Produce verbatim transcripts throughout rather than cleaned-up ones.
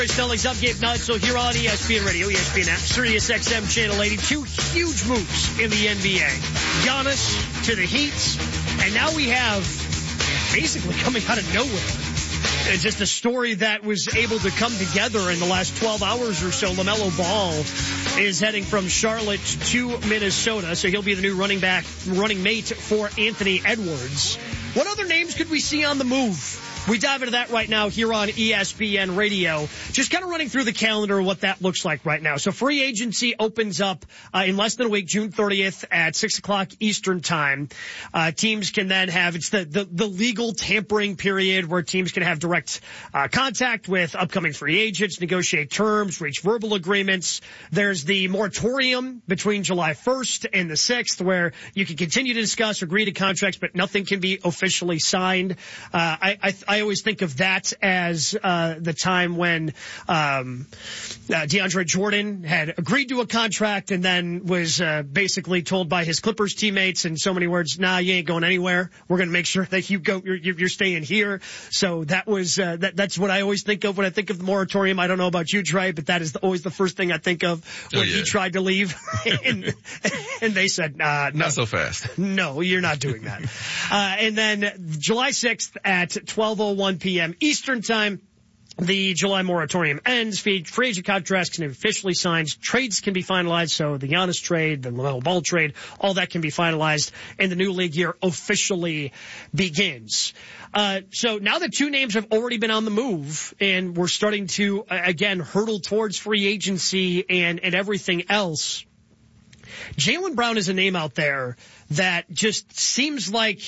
Stelling's up, Gabe Nigel here on E S P N Radio, E S P N app, Sirius X M Channel eighty. Two huge moves in the N B A. Giannis to the Heat, and now we have basically coming out of nowhere. It's just a story that was able to come together in the last twelve hours or so. LaMelo Ball is heading from Charlotte to Minnesota, so he'll be the new running back, running mate for Anthony Edwards. What other names could we see on the move? We dive into that right now here on E S P N Radio. Just kind of running through the calendar of what that looks like right now. So free agency opens up uh, in less than a week, June thirtieth at six o'clock Eastern time. Uh, teams can then have, it's the, the, the legal tampering period where teams can have direct uh, contact with upcoming free agents, negotiate terms, reach verbal agreements. There's the moratorium between July first and the sixth where you can continue to discuss, agree to contracts, but nothing can be officially signed. Uh, I, I I always think of that as uh the time when um uh, DeAndre Jordan had agreed to a contract and then was uh, basically told by his Clippers teammates in so many words, nah, you ain't going anywhere. We're going to make sure that you go, you're, you're staying here. So that was, uh, that, that's what I always think of when I think of the moratorium. I don't know about you, Trey, but that is the, always the first thing I think of when oh, yeah. he tried to leave and, and they said, nah, no, not so fast. No, you're not doing that. uh, and then July sixth at twelve oh one p.m. Eastern time, the July moratorium ends. Free agent contracts can be officially signed. Trades can be finalized. So the Giannis trade, the LaMelo Ball trade, all that can be finalized. And the new league year officially begins. Uh, so now that two names have already been on the move and we're starting to, uh, again, hurdle towards free agency and, and everything else, Jaylen Brown is a name out there that just seems like,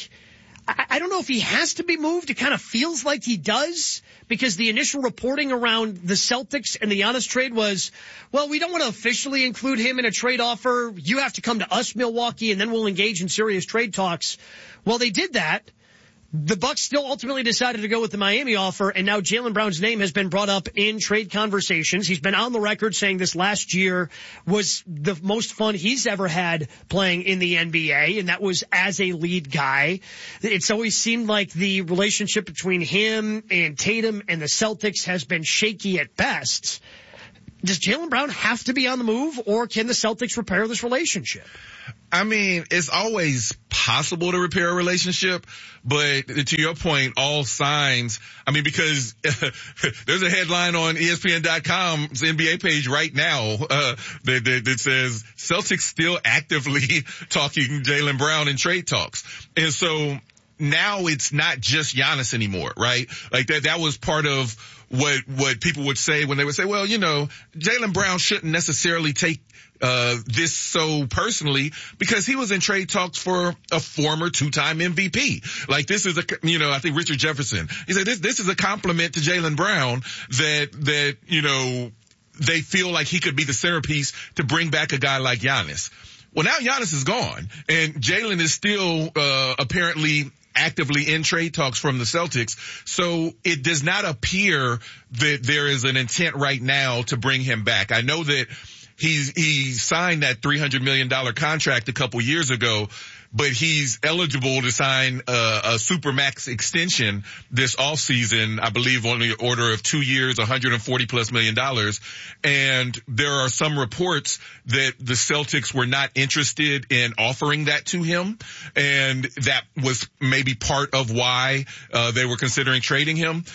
I don't know if he has to be moved. It kind of feels like he does because the initial reporting around the Celtics and the Giannis trade was, well, we don't want to officially include him in a trade offer. You have to come to us, Milwaukee, and then we'll engage in serious trade talks. Well, they did that. The Bucks still ultimately decided to go with the Miami offer, and now Jaylen Brown's name has been brought up in trade conversations. He's been on the record saying this last year was the most fun he's ever had playing in the N B A, and that was as a lead guy. It's always seemed like the relationship between him and Tatum and the Celtics has been shaky at best. Does Jaylen Brown have to be on the move, or can the Celtics repair this relationship? I mean, it's always possible to repair a relationship, but to your point, all signs, I mean, because uh, there's a headline on E S P N dot com's N B A page right now uh, that, that, that says Celtics still actively talking Jaylen Brown in trade talks. And so now it's not just Giannis anymore, right? Like that, that was part of what, what people would say when they would say, well, you know, Jaylen Brown shouldn't necessarily take Uh, this so personally because he was in trade talks for a former two-time M V P. Like this is a, you know, I think Richard Jefferson, he said this, this is a compliment to Jaylen Brown that, that, you know, they feel like he could be the centerpiece to bring back a guy like Giannis. Well, now Giannis is gone and Jaylen is still, uh, apparently actively in trade talks from the Celtics. So it does not appear that there is an intent right now to bring him back. I know that He's, he signed that three hundred million dollars contract a couple years ago, but he's eligible to sign a, a Supermax extension this offseason, I believe on the order of two years, one hundred forty plus million dollars. And there are some reports that the Celtics were not interested in offering that to him. And that was maybe part of why, uh, they were considering trading him.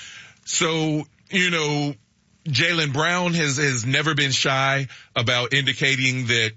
So, you know, Jaylen Brown has, has never been shy about indicating that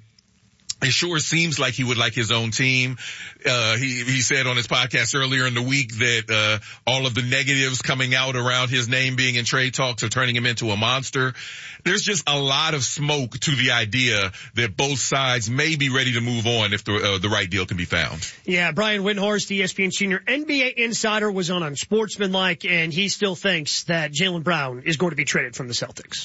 it sure seems like he would like his own team. Uh, he, he said on his podcast earlier in the week that, uh, all of the negatives coming out around his name being in trade talks are turning him into a monster. There's just a lot of smoke to the idea that both sides may be ready to move on if the, uh, the right deal can be found. Yeah, Brian Windhorst, E S P N senior N B A insider, was on Unsportsmanlike, and he still thinks that Jaylen Brown is going to be traded from the Celtics.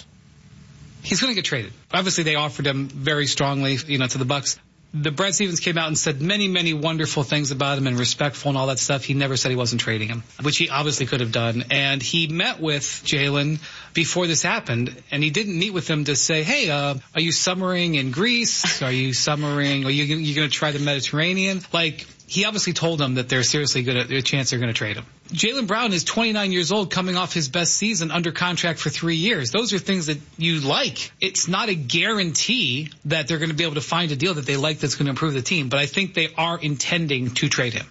He's going to get traded. Obviously, they offered him very strongly, you know, to the Bucks. The Brad Stevens came out and said many, many wonderful things about him and respectful and all that stuff. He never said he wasn't trading him, which he obviously could have done. And he met with Jaylen before this happened, and he didn't meet with him to say, hey, uh, are you summering in Greece? Are you summering? Are you, you going to try the Mediterranean? Like, he obviously told them that they're seriously good at a chance they're going to trade him. Jaylen Brown is twenty-nine years old, coming off his best season under contract for three years. Those are things that you like. It's not a guarantee that they're going to be able to find a deal that they like that's going to improve the team, but I think they are intending to trade him.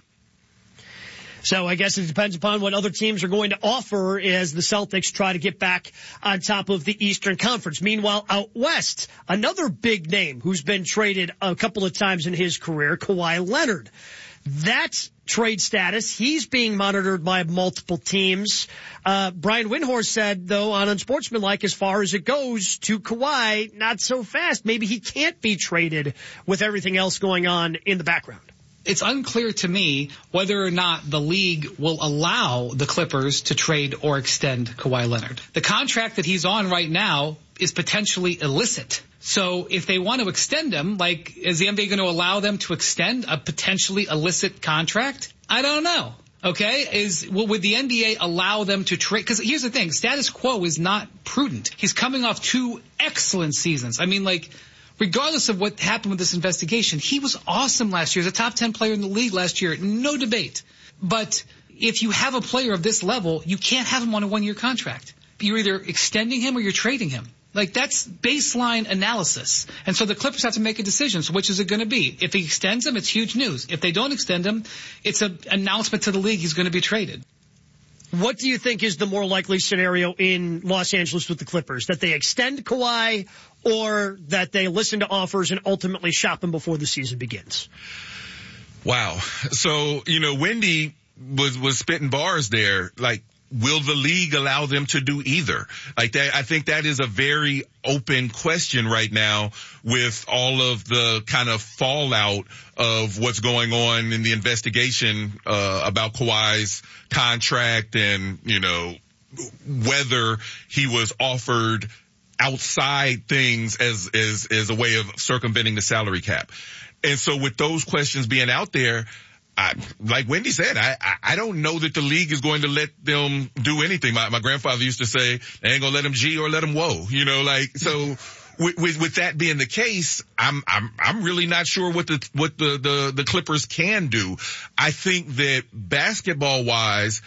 So I guess it depends upon what other teams are going to offer as the Celtics try to get back on top of the Eastern Conference. Meanwhile, out west, another big name who's been traded a couple of times in his career, Kawhi Leonard. That trade status, he's being monitored by multiple teams. Uh, Brian Windhorst said, though, on Unsportsmanlike, as far as it goes to Kawhi, not so fast. Maybe he can't be traded with everything else going on in the background. It's unclear to me whether or not the league will allow the Clippers to trade or extend Kawhi Leonard. The contract that he's on right now is potentially illicit. So if they want to extend him, like, is the N B A going to allow them to extend a potentially illicit contract? I don't know. Okay, is well, would the N B A allow them to trade? Because here's the thing, status quo is not prudent. He's coming off two excellent seasons. I mean, like, regardless of what happened with this investigation, he was awesome last year. He was a top ten player in the league last year, no debate. But if you have a player of this level, you can't have him on a one-year contract. You're either extending him or you're trading him. Like, that's baseline analysis. And so the Clippers have to make a decision. So which is it going to be? If he extends him, it's huge news. If they don't extend him, it's an announcement to the league he's going to be traded. What do you think is the more likely scenario in Los Angeles with the Clippers? That they extend Kawhi or that they listen to offers and ultimately shop him before the season begins? Wow. So, you know, Wendy was, was spitting bars there. Like, will the league allow them to do either? Like that, I think that is a very open question right now with all of the kind of fallout of what's going on in the investigation, uh, about Kawhi's contract and, you know, whether he was offered outside things as, as, as a way of circumventing the salary cap. And so with those questions being out there, I, like Wendy said, I, I, I don't know that the league is going to let them do anything. My, my grandfather used to say, they ain't gonna let them G or let them whoa, you know, like, so with, with, with that being the case, I'm, I'm, I'm really not sure what the, what the, the, the Clippers can do. I think that basketball wise,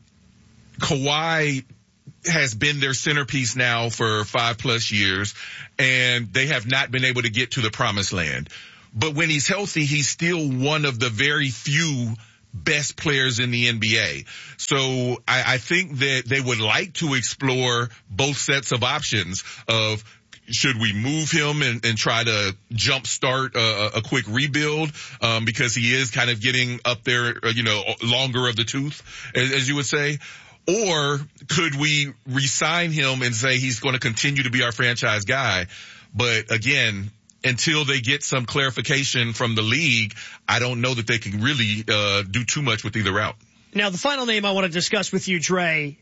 Kawhi has been their centerpiece now for five plus years, and they have not been able to get to the promised land. But when he's healthy, he's still one of the very few best players in the N B A. So I, I think that they would like to explore both sets of options of, should we move him and, and try to jumpstart a, a quick rebuild, um, because he is kind of getting up there, you know, longer of the tooth, as, as you would say? Or could we re-sign him and say he's going to continue to be our franchise guy? But again, until they get some clarification from the league, I don't know that they can really uh do too much with either route. Now, the final name I want to discuss with you, Dre,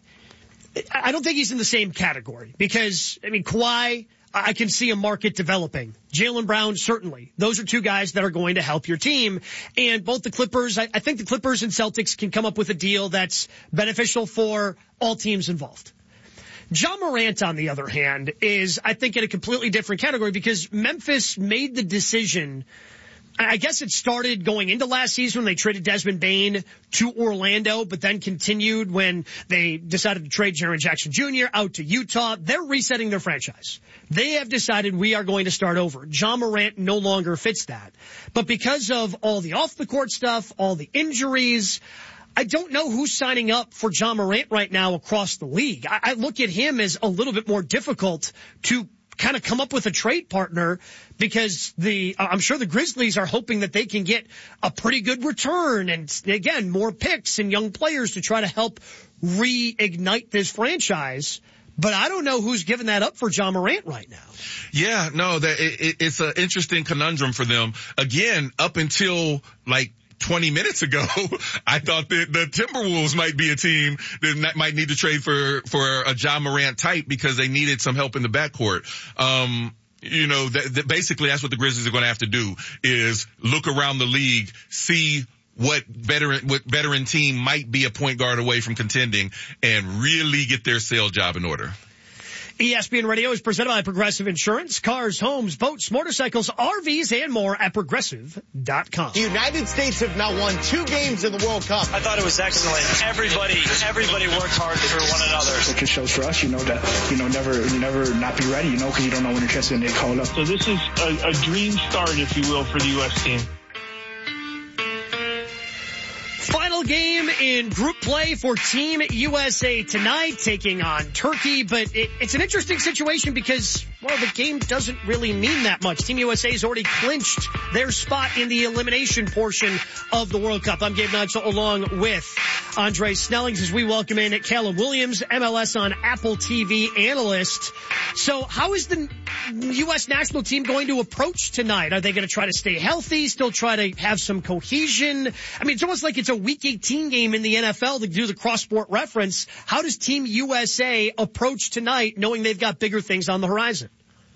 I don't think he's in the same category because, I mean, Kawhi, I can see a market developing. Jaylen Brown, certainly. Those are two guys that are going to help your team. And both the Clippers, I, I think the Clippers and Celtics can come up with a deal that's beneficial for all teams involved. Ja Morant, on the other hand, is, I think, in a completely different category because Memphis made the decision. I guess it started going into last season when they traded Desmond Bane to Orlando, but then continued when they decided to trade Jaren Jackson Junior out to Utah. They're resetting their franchise. They have decided we are going to start over. Ja Morant no longer fits that. But because of all the off-the-court stuff, all the injuries, I don't know who's signing up for Ja Morant right now across the league. I, I look at him as a little bit more difficult to kind of come up with a trade partner because the I'm sure the Grizzlies are hoping that they can get a pretty good return and, again, more picks and young players to try to help reignite this franchise. But I don't know who's giving that up for Ja Morant right now. Yeah, no, that it, it, it's an interesting conundrum for them. Again, up until like twenty minutes ago, I thought that the Timberwolves might be a team that might need to trade for, for a Ja Morant type because they needed some help in the backcourt. Um, you know, that, that basically that's what the Grizzlies are going to have to do is look around the league, see what veteran, what veteran team might be a point guard away from contending and really get their sales job in order. E S P N Radio is presented by Progressive Insurance. Cars, homes, boats, motorcycles, R Vs, and more at Progressive dot com. The United States have now won two games in the World Cup. I thought it was excellent. Everybody, everybody worked hard for one another. It just shows for us, you know, that, you know, never, you never not be ready, you know, because you don't know when your chance is going to get called up. So this is a, a dream start, if you will, for the U S team. Final game in group play for Team U S A tonight, taking on Turkey. But it, it's an interesting situation because, well, the game doesn't really mean that much. Team U S A has already clinched their spot in the elimination portion of the World Cup. I'm Gabe Nigel along with Andre Snellings as we welcome in Caleb Williams, M L S on Apple T V analyst. So how is the U S national team going to approach tonight? Are they going to try to stay healthy, still try to have some cohesion? I mean, it's almost like it's a Week eighteen game in the N F L to do the cross-sport reference. How does Team U S A approach tonight knowing they've got bigger things on the horizon?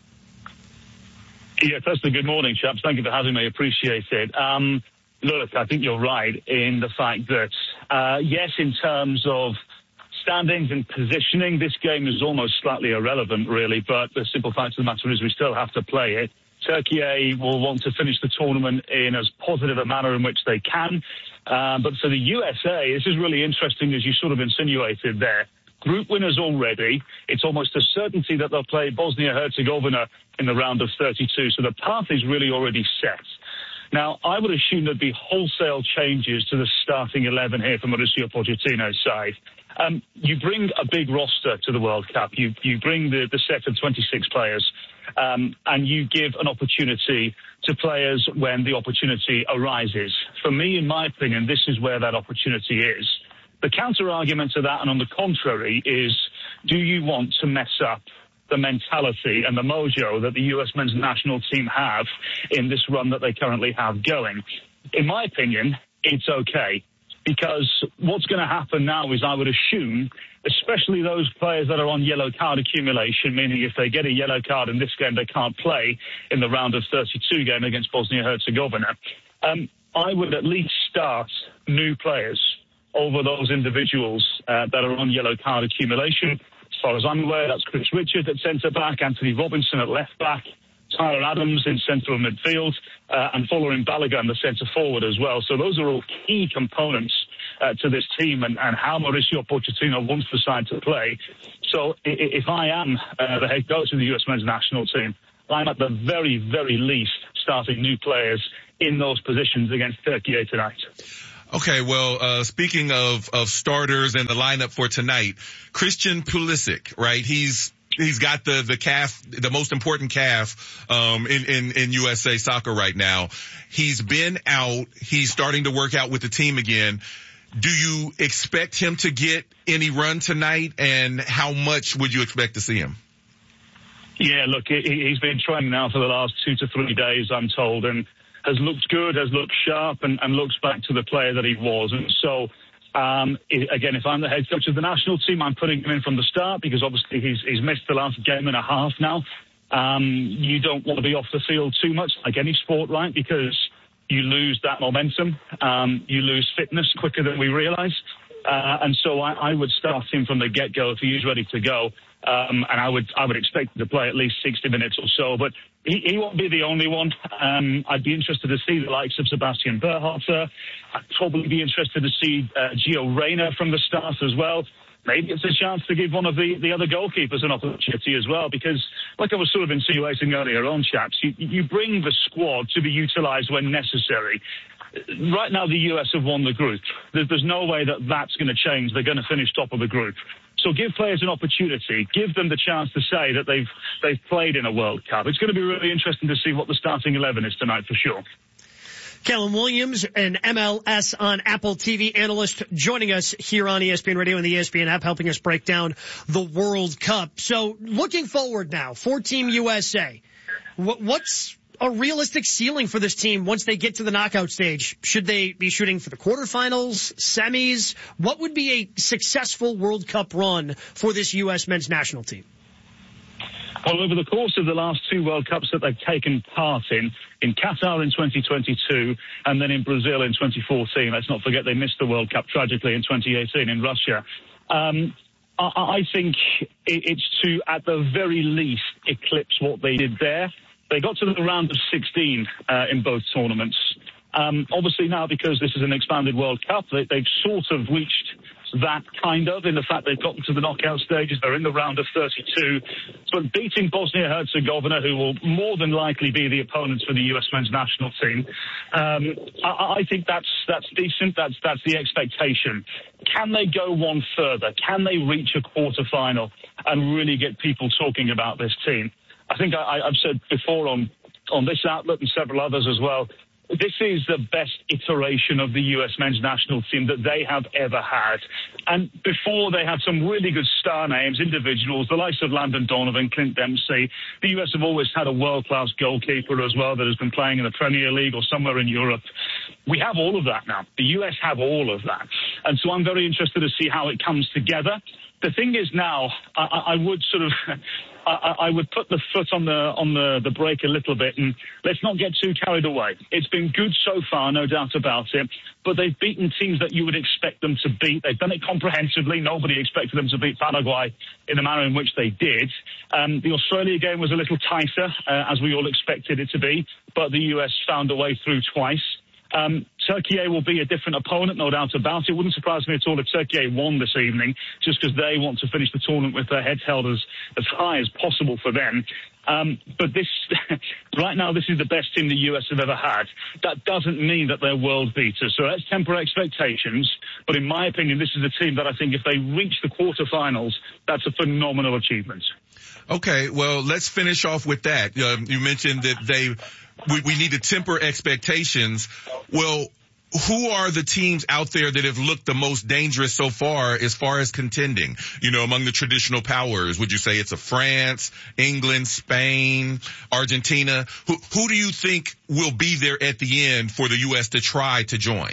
Yeah, firstly, good morning, chaps. Thank you for having me. Appreciate it. Um, look, I think you're right in the fact that, uh, yes, in terms of standings and positioning, this game is almost slightly irrelevant, really. But the simple fact of the matter is we still have to play it. Turkey A will want to finish the tournament in as positive a manner in which they can. Um, but for the U S A, this is really interesting, as you sort of insinuated there. Group winners already. It's almost a certainty that they'll play Bosnia-Herzegovina in the round of thirty-two. So the path is really already set. Now, I would assume there'd be wholesale changes to the starting eleven here from Mauricio Pochettino's side. Um, you bring a big roster to the World Cup. You, you bring the, the set of twenty-six players, um, and you give an opportunity to players when the opportunity arises. For me, in my opinion, this is where that opportunity is. The counter-argument to that, and on the contrary, is do you want to mess up the mentality and the mojo that the U S men's national team have in this run that they currently have going? In my opinion, it's okay. Because what's going to happen now is, I would assume, especially those players that are on yellow card accumulation, meaning if they get a yellow card in this game, they can't play in the round of thirty-two game against Bosnia-Herzegovina. Um, I would at least start new players over those individuals uh, that are on yellow card accumulation. As far as I'm aware, that's Chris Richard at centre-back, Anthony Robinson at left-back, Tyler Adams in central midfield, uh, and following Balogun in the centre forward as well. So those are all key components uh, to this team and, and how Mauricio Pochettino wants the side to play. So if I am uh, the head coach of the U S men's national team, I'm at the very, very least starting new players in those positions against Turkey tonight. Okay, well, uh, speaking of, of starters and the lineup for tonight, Christian Pulisic, right? He's He's got the, the calf, the most important calf, um, in, in, in U S A soccer right now. He's been out. He's starting to work out with the team again. Do you expect him to get any run tonight, and how much would you expect to see him? Yeah, look, he's been training now for the last two to three days, I'm told, and has looked good, has looked sharp, and, and looks back to the player that he was. And so, Um, again, if I'm the head coach of the national team, I'm putting him in from the start because obviously he's, he's missed the last game and a half now. Um, you don't want to be off the field too much, like any sport, right? Because you lose that momentum. Um, you lose fitness quicker than we realize. Uh, and so I, I would start him from the get-go if he is ready to go. Um, and I would I would expect him to play at least sixty minutes or so. But he, he won't be the only one. Um, I'd be interested to see the likes of Sebastian Berhalter. I'd probably be interested to see uh, Gio Reyna from the start as well. Maybe it's a chance to give one of the, the other goalkeepers an opportunity as well, because like I was sort of insinuating earlier on, chaps, you, you bring the squad to be utilised when necessary. Right now, the U S have won the group. There's, there's no way that that's going to change. They're going to finish top of the group. So give players an opportunity. Give them the chance to say that they've they've played in a World Cup. It's going to be really interesting to see what the starting eleven is tonight for sure. Caleb Williams, an M L S on Apple T V analyst, joining us here on E S P N Radio and the E S P N app, helping us break down the World Cup. So looking forward now for Team U S A, what's a realistic ceiling for this team once they get to the knockout stage? Should they be shooting for the quarterfinals, semis? What would be a successful World Cup run for this U S men's national team? Well, over the course of the last two World Cups that they've taken part in, in Qatar in twenty twenty-two and then in Brazil in twenty fourteen, let's not forget they missed the World Cup tragically in twenty eighteen in Russia. Um, I, I think it's to, at the very least, eclipse what they did there. They got to the round of sixteen uh, in both tournaments. Um, obviously now, because this is an expanded World Cup, they, they've sort of reached that kind of, in the fact they've gotten to the knockout stages. They're in the round of thirty-two. But beating Bosnia-Herzegovina, who will more than likely be the opponents for the U S men's national team, um, I, I think that's that's decent. That's that's the expectation. Can they go one further? Can they reach a quarterfinal and really get people talking about this team? I think I, I've said before on on this outlet and several others as well, this is the best iteration of the U S men's national team that they have ever had. And before, they had some really good star names, individuals, the likes of Landon Donovan, Clint Dempsey. The U S have always had a world-class goalkeeper as well that has been playing in the Premier League or somewhere in Europe. We have all of that now. The U S have all of that. And so I'm very interested to see how it comes together. The thing is now, I, I would sort of, I, I would put the foot on the on the, the brake a little bit, and let's not get too carried away. It's been good so far, no doubt about it, but they've beaten teams that you would expect them to beat. They've done it comprehensively. Nobody expected them to beat Paraguay in the manner in which they did. Um, the Australia game was a little tighter, uh, as we all expected it to be, but the U S found a way through twice. Um, Turkey will be a different opponent, no doubt about it. Wouldn't surprise me at all if Turkey won this evening, just because they want to finish the tournament with their heads held as, as high as possible for them. Um, but this, right now, this is the best team the U S have ever had. That doesn't mean that they're world beaters. So let's temper expectations. But in my opinion, this is a team that I think if they reach the quarterfinals, that's a phenomenal achievement. Okay, well, let's finish off with that. Um, you mentioned that they... We, we need to temper expectations. Well, who are the teams out there that have looked the most dangerous so far as far as contending? You know, among the traditional powers, would you say it's a France, England, Spain, Argentina? Who, who do you think will be there at the end for the U S to try to join?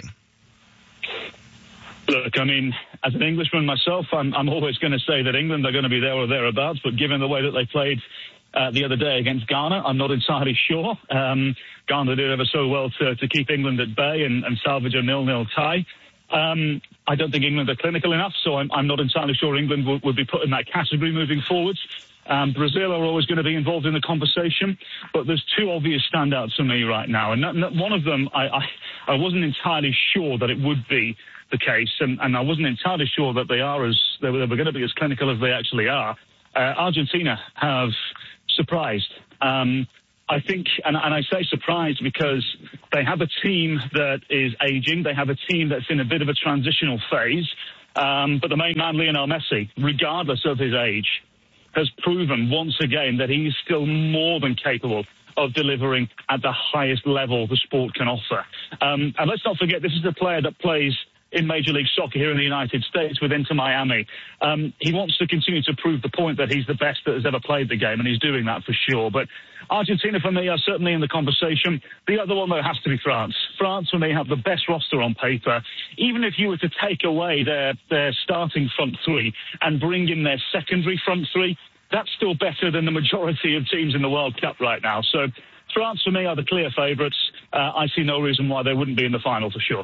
Look, I mean, as an Englishman myself, I'm, I'm always going to say that England are going to be there or thereabouts, but given the way that they played Uh, the other day against Ghana, I'm not entirely sure. Um, Ghana did ever so well to, to keep England at bay and, and salvage a nil-nil tie. Um, I don't think England are clinical enough, so I'm, I'm not entirely sure England will, will be put in that category moving forwards. Um, Brazil are always going to be involved in the conversation, but there's two obvious standouts for me right now, and not, not, one of them I, I, I wasn't entirely sure that it would be the case, and, and I wasn't entirely sure that they are as they were, they were going to be as clinical as they actually are. Uh, Argentina have surprised. Um, I think, and, and I say surprised because they have a team that is aging. They have a team that's in a bit of a transitional phase. Um, but the main man, Lionel Messi, regardless of his age, has proven once again that he's still more than capable of delivering at the highest level the sport can offer. Um, and let's not forget, this is a player that plays in Major League Soccer here in the United States with Inter Miami. Um, he wants to continue to prove the point that he's the best that has ever played the game, and he's doing that for sure. But Argentina, for me, are certainly in the conversation. The other one, though, has to be France. France, when they have the best roster on paper, even if you were to take away their, their starting front three and bring in their secondary front three, that's still better than the majority of teams in the World Cup right now. So France, for me, are the clear favourites. Uh, I see no reason why they wouldn't be in the final for sure.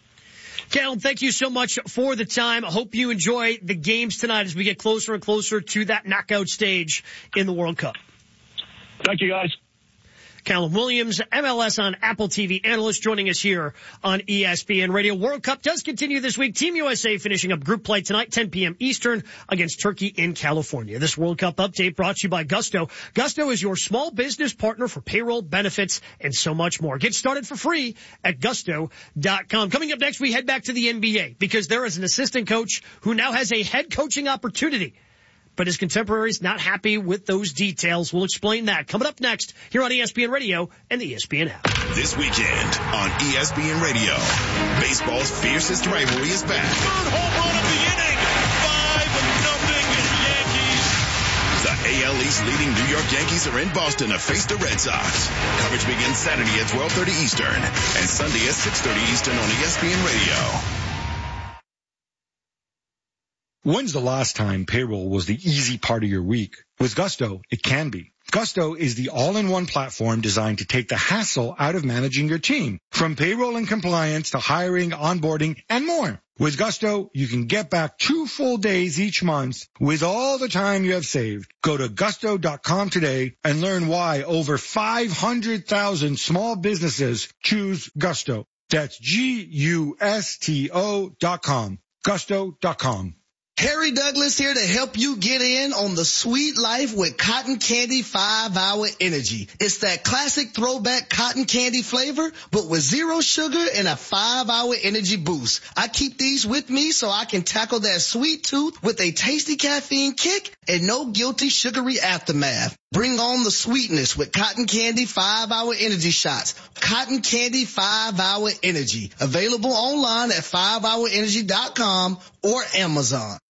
Callum, thank you so much for the time. I hope you enjoy the games tonight as we get closer and closer to that knockout stage in the World Cup. Thank you, guys. Callum Williams, M L S on Apple T V analyst, joining us here on E S P N Radio. World Cup does continue this week. Team U S A finishing up group play tonight, ten p.m. Eastern, against Turkey in California. This World Cup update brought to you by Gusto. Gusto is your small business partner for payroll, benefits, and so much more. Get started for free at gusto dot com. Coming up next, we head back to the N B A because there is an assistant coach who now has a head coaching opportunity. But his contemporaries not happy with those details. We'll explain that coming up next here on E S P N Radio and the E S P N app. This weekend on E S P N Radio, baseball's fiercest rivalry is back. Third home run of the inning. five nothing Yankees. The A L East leading New York Yankees are in Boston to face the Red Sox. Coverage begins Saturday at twelve thirty Eastern and Sunday at six thirty Eastern on E S P N Radio. When's the last time payroll was the easy part of your week? With Gusto, it can be. Gusto is the all-in-one platform designed to take the hassle out of managing your team. From payroll and compliance to hiring, onboarding, and more. With Gusto, you can get back two full days each month with all the time you have saved. Go to gusto dot com today and learn why over five hundred thousand small businesses choose Gusto. That's G U S T O dot com. Gusto dot com. Harry Douglas here to help you get in on the sweet life with Cotton Candy five hour Energy. It's that classic throwback cotton candy flavor, but with zero sugar and a five hour energy boost. I keep these with me so I can tackle that sweet tooth with a tasty caffeine kick and no guilty sugary aftermath. Bring on the sweetness with Cotton Candy five hour Energy shots. Cotton Candy five hour Energy. Available online at five hour energy dot com or Amazon.